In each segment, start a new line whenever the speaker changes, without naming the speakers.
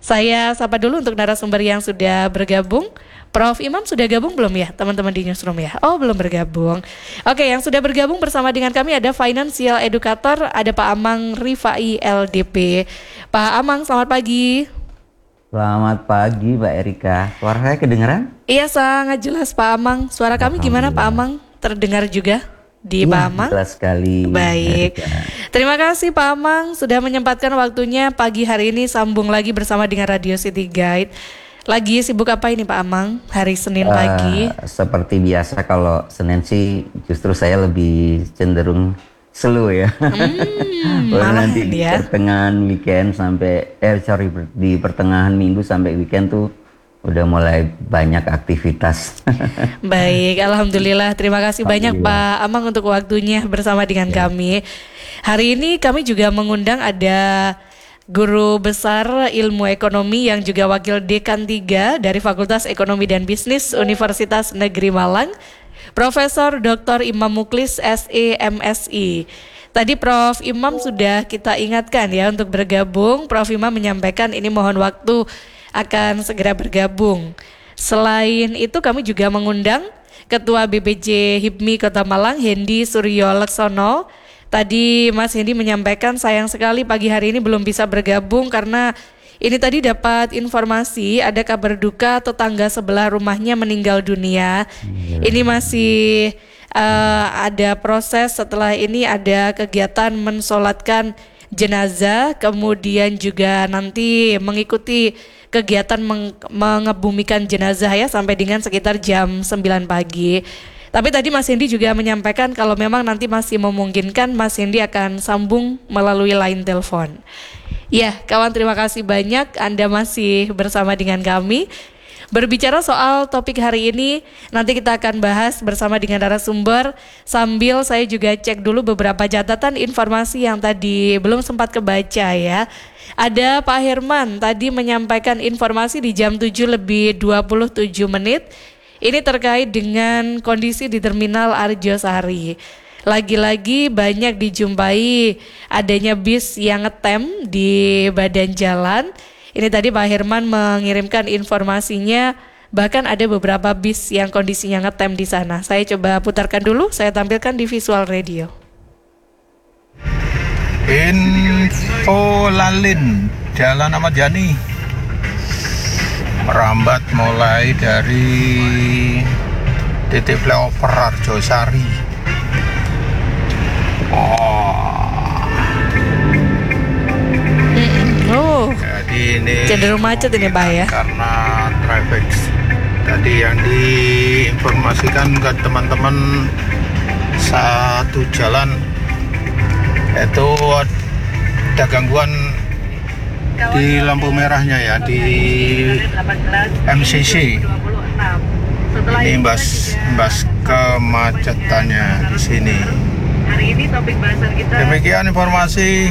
Saya sapa dulu untuk narasumber yang sudah bergabung. Prof. Imam sudah gabung belum ya teman-teman di Newsroom ya? Oh, belum bergabung. Oke, yang sudah bergabung bersama dengan kami ada Financial Educator, ada Pak Amang Rifai LDP. Pak Amang, selamat pagi.
Selamat pagi Mbak Erika. Suara saya kedengeran?
Iya, sangat jelas Pak Amang. Suara kami gimana Pak Amang? Terdengar juga di Pak Amang?
Jelas sekali.
Baik. Terima kasih Pak Amang sudah menyempatkan waktunya pagi hari ini sambung lagi bersama dengan Radio City Guide. Lagi sibuk apa ini Pak Amang hari Senin pagi?
Seperti biasa kalau Senin sih justru saya lebih cenderung slow ya. Baru nanti di pertengahan weekend sampai di pertengahan minggu sampai weekend tuh udah mulai banyak aktivitas.
Baik, alhamdulillah. Terima kasih banyak Pak Amang untuk waktunya bersama dengan kami. Hari ini kami juga mengundang ada Guru Besar Ilmu Ekonomi yang juga Wakil Dekan 3 dari Fakultas Ekonomi dan Bisnis Universitas Negeri Malang, Profesor Dr. Imam Muklis SE MSI. Tadi Prof. Imam sudah kita ingatkan ya untuk bergabung. Prof. Imam menyampaikan ini mohon waktu akan segera bergabung. Selain itu kami juga mengundang Ketua BPJ HIPMI Kota Malang Hendy Suryo Laksono. Tadi Mas Hendy menyampaikan sayang sekali pagi hari ini belum bisa bergabung karena ini tadi dapat informasi ada kabar duka tetangga sebelah rumahnya meninggal dunia. Ini masih ada proses, setelah ini ada kegiatan mensolatkan jenazah, kemudian juga nanti mengikuti kegiatan mengebumikan jenazah ya sampai dengan sekitar jam 9 pagi. Tapi tadi Mas Hendy juga menyampaikan kalau memang nanti masih memungkinkan Mas Hendy akan sambung melalui line telepon. Ya, kawan, terima kasih banyak Anda masih bersama dengan kami. Berbicara soal topik hari ini, nanti kita akan bahas bersama dengan narasumber. Sambil saya juga cek dulu beberapa catatan informasi yang tadi belum sempat kebaca ya. Ada Pak Herman tadi menyampaikan informasi di jam 7:27. Ini terkait dengan kondisi di Terminal Arjosari. Lagi-lagi banyak dijumpai adanya bis yang ngetem di badan jalan. Ini tadi Pak Herman mengirimkan informasinya, bahkan ada beberapa bis yang kondisinya ngetem di sana. Saya coba putarkan dulu, saya tampilkan di visual radio.
Info Lalin, Jalan Ahmad Yani, merambat mulai dari titik flyover Arjosari. Jadi ini
cenderung macet ini Pak ya.
Karena traffic. Tadi yang diinformasikan ke teman-teman satu jalan itu ada gangguan di lampu merahnya ya, di MCC. Ini imbas kemacetannya di sini. Demikian informasi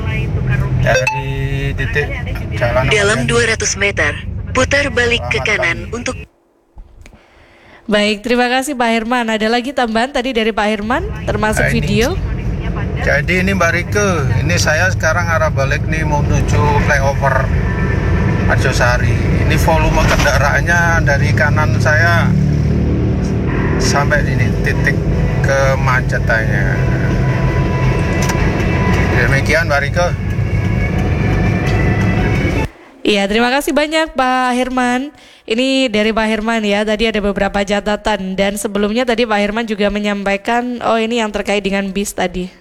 dari titik jalan.
Dalam 200 meter, putar balik ke kanan untuk.
Baik, terima kasih Pak Herman. Ada lagi tambahan tadi dari Pak Herman, termasuk video?
Jadi ini Mbak Rike, ini saya sekarang arah balik nih mau menuju flyover Arjosari. Ini volume kendaraannya dari kanan saya sampai ini titik kemacetannya. Demikian Mbak Rike.
Iya, terima kasih banyak Pak Herman. Ini dari Pak Herman ya, tadi ada beberapa catatan. Dan sebelumnya tadi Pak Herman juga menyampaikan, ini yang terkait dengan bis tadi.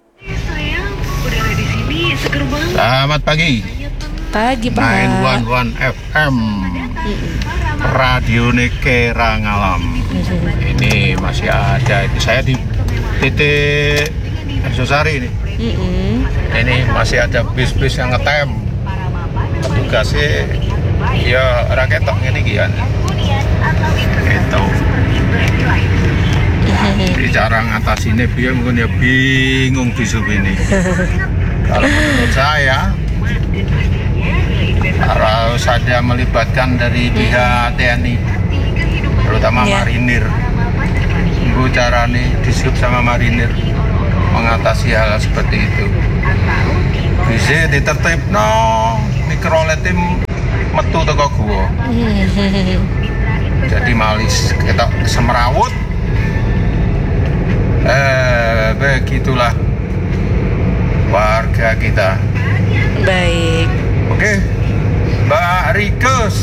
Selamat pagi.
Pagi Pak.
911 FM Radio Nekera Ngalam. Ini masih ada. Saya di titik Arjosari ini. Ini masih ada bis-bis yang ngetem. Petugasnya ya raketok ini kian. Itu. Bicara ngatasinnya biar mungkin ya bingung bisub ini. Kalau menurut saya harus ada melibatkan dari pihak TNI, terutama marinir. Ibu cara nih disub sama marinir mengatasi hal seperti itu. Bisa ditertib mikroletim metu teko gua. Jadi malis ketok semrawut. Begitulah warga kita.
Baik.
Oke, Mbak Rikus.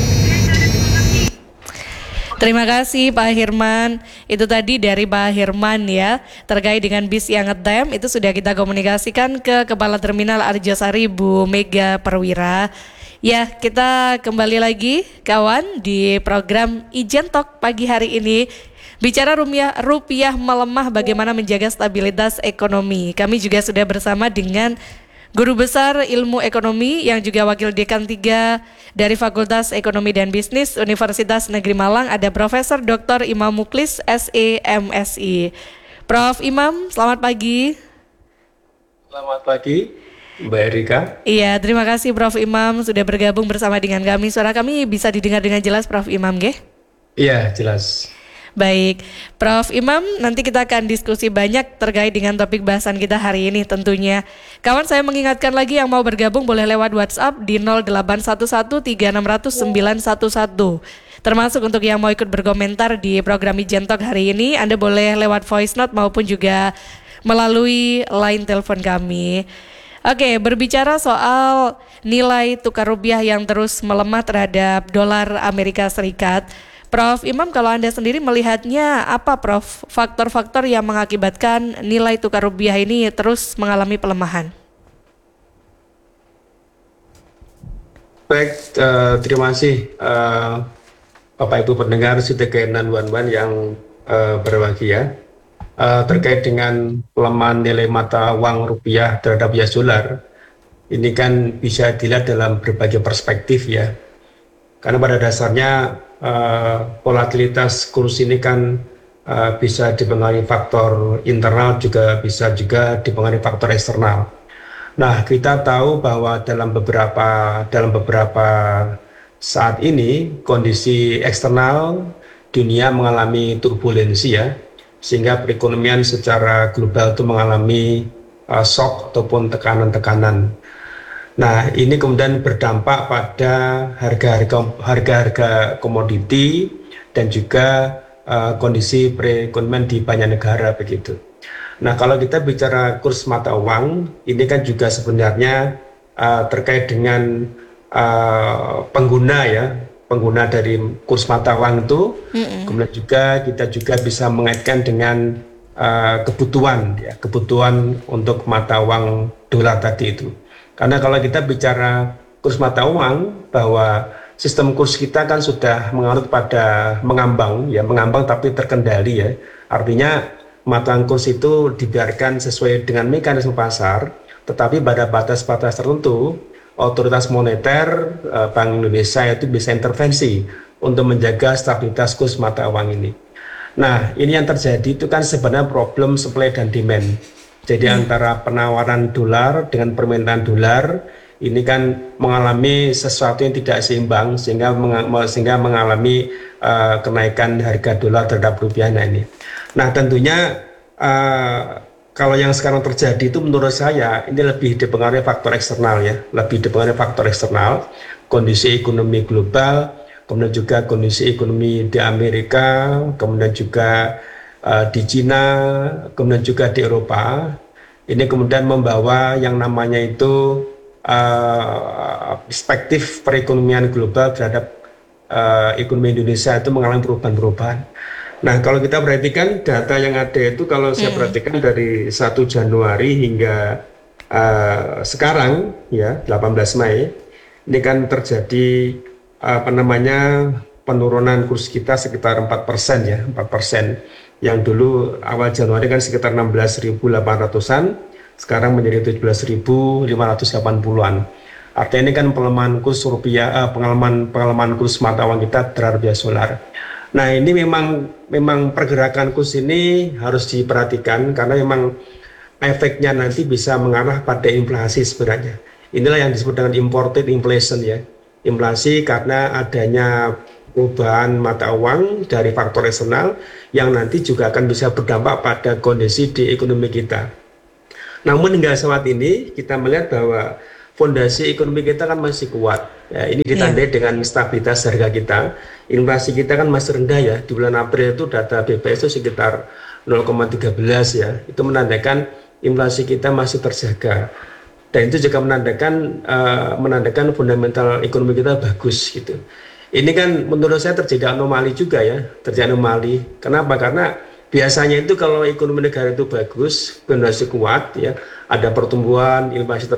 Terima kasih Pak Hirman. Itu tadi dari Pak Hirman ya, terkait dengan bis yang ngetem itu sudah kita komunikasikan ke Kepala Terminal Arjosari Bu Mega Perwira. Ya, kita kembali lagi kawan di program Ijen Talk pagi hari ini. Bicara rupiah melemah, bagaimana menjaga stabilitas ekonomi. Kami juga sudah bersama dengan Guru Besar Ilmu Ekonomi yang juga Wakil Dekan 3 dari Fakultas Ekonomi dan Bisnis Universitas Negeri Malang, ada Profesor Dr. Imam Muklis SEMSI. Prof. Imam, selamat pagi.
Selamat pagi, Mbak Erika.
Iya, terima kasih Prof. Imam sudah bergabung bersama dengan kami. Suara kami bisa didengar dengan jelas Prof. Imam, nggih?
Iya, jelas.
Baik, Prof. Imam, nanti kita akan diskusi banyak terkait dengan topik bahasan kita hari ini tentunya. Kawan, saya mengingatkan lagi yang mau bergabung boleh lewat WhatsApp di 081136000911. Termasuk untuk yang mau ikut berkomentar di program Ijen Talk hari ini, Anda boleh lewat voice note maupun juga melalui line telepon kami. Oke, berbicara soal nilai tukar rupiah yang terus melemah terhadap dolar Amerika Serikat, Prof. Imam, kalau Anda sendiri melihatnya apa, Prof? Faktor-faktor yang mengakibatkan nilai tukar rupiah ini terus mengalami pelemahan?
Baik, terima kasih Bapak Ibu pendengar Sideke 911 yang berbahagia. Terkait dengan pelemahan nilai mata uang rupiah terhadap US dollar, ini kan bisa dilihat dalam berbagai perspektif ya. Karena pada dasarnya volatilitas kurs ini kan bisa dipengaruhi faktor internal, juga bisa juga dipengaruhi faktor eksternal. Nah, kita tahu bahwa dalam beberapa saat ini kondisi eksternal dunia mengalami turbulensi ya, sehingga perekonomian secara global itu mengalami shock ataupun tekanan-tekanan. Nah, ini kemudian berdampak pada harga-harga komoditi dan juga kondisi perekonomian di banyak negara begitu. Nah, kalau kita bicara kurs mata uang, ini kan juga sebenarnya terkait dengan pengguna dari kurs mata uang itu. Kemudian juga kita juga bisa mengaitkan dengan kebutuhan untuk mata uang dolar tadi itu. Karena kalau kita bicara kurs mata uang, bahwa sistem kurs kita kan sudah mengarut pada mengambang tapi terkendali ya. Artinya mata uang kurs itu dibiarkan sesuai dengan mekanisme pasar, tetapi pada batas-batas tertentu otoritas moneter Bank Indonesia itu bisa intervensi untuk menjaga stabilitas kurs mata uang ini. Nah, ini yang terjadi itu kan sebenarnya problem supply dan demand. Jadi antara penawaran dolar dengan permintaan dolar ini kan mengalami sesuatu yang tidak seimbang sehingga mengalami kenaikan harga dolar terhadap rupiah ini. Nah, tentunya kalau yang sekarang terjadi itu menurut saya ini lebih dipengaruhi faktor eksternal ya, kondisi ekonomi global, kemudian juga kondisi ekonomi di Amerika, kemudian juga di Cina, kemudian juga di Eropa. Ini kemudian membawa yang namanya itu perspektif perekonomian global terhadap ekonomi Indonesia itu mengalami perubahan-perubahan. Nah, kalau kita perhatikan data yang ada itu, kalau saya perhatikan dari 1 Januari hingga sekarang ya 18 Mei, ini kan terjadi penurunan kurs kita sekitar 4% ya, 4%. Yang dulu awal Januari kan sekitar 16.800-an, sekarang menjadi 17.580-an. Artinya ini kan pelemahan kurs rupiah, pengalaman kurs mata uang kita terhadap US dollar. Nah, ini memang pergerakan kurs ini harus diperhatikan karena memang efeknya nanti bisa mengarah pada inflasi sebenarnya. Inilah yang disebut dengan imported inflation ya. Inflasi karena adanya perubahan mata uang dari faktor eksternal yang nanti juga akan bisa berdampak pada kondisi di ekonomi kita. Namun hingga saat ini kita melihat bahwa fondasi ekonomi kita kan masih kuat. Ya, ini ditandai dengan stabilitas harga kita. Inflasi kita kan masih rendah ya. Di bulan April itu data BPS itu sekitar 0,13 ya. Itu menandakan inflasi kita masih terjaga. Dan itu juga menandakan fundamental ekonomi kita bagus gitu. Ini kan menurut saya terjadi anomali juga ya. Terjadi anomali. Kenapa? Karena biasanya itu kalau ekonomi negara itu bagus, fondasi kuat ya, ada pertumbuhan, inflasi